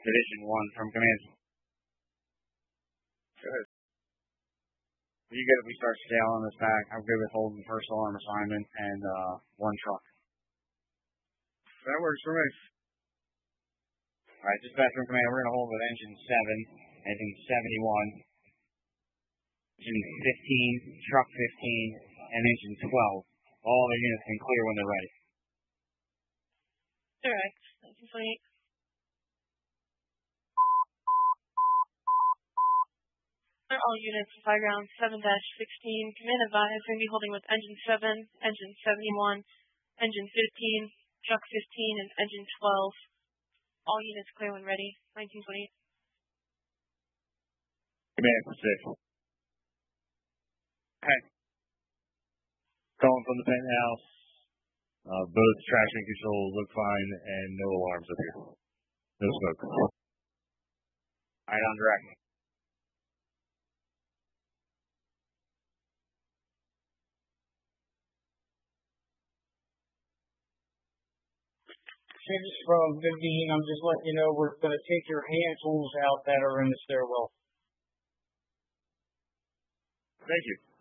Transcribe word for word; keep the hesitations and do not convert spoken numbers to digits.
Division one from Command. Go ahead. Are you good if we start scaling this back? I'm good with holding the first alarm assignment and uh, one truck. That works for me. All right, dispatch from Command, we're going to hold with engine seven, engine seventy-one, engine fifteen, truck fifteen, and engine twelve. All the units can clear when they're ready. Correct. nineteen twenty-eight. All units, fly ground seven dash sixteen, command advised, going to be holding with engine seven, engine seventy-one, engine fifteen, truck fifteen, and engine twelve. All units clear when ready. nineteen twenty-eight. Command for six. Okay. Calling from the penthouse. Uh, both traction controls look fine and no alarms up here. No smoke. All right, on direct. This is from Vivian. I'm just letting you know we're going to take your hand tools out that are in the stairwell. Thank you.